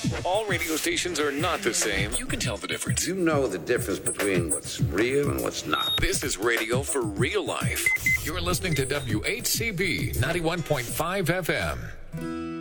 All radio stations are not the same. You can tell the difference. You know the difference between what's real and what's not. This is radio for real life. You're listening to WHCB 91.5 FM.